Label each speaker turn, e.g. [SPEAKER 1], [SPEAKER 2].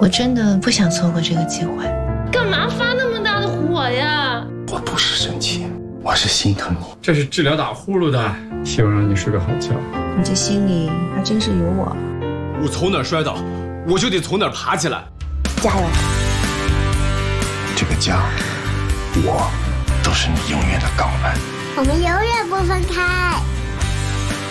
[SPEAKER 1] 我真的不想错过这个机会。
[SPEAKER 2] 干嘛发那么大的火呀？
[SPEAKER 3] 我不是生气，我是心疼你。
[SPEAKER 4] 这是治疗打呼噜的，希望让你睡个好觉。
[SPEAKER 5] 你这心里还真是有我。
[SPEAKER 3] 我从哪儿摔倒，我就得从哪儿爬起来。
[SPEAKER 5] 加油！
[SPEAKER 3] 这个家，我都是你永远的港湾。
[SPEAKER 6] 我们永远不分开。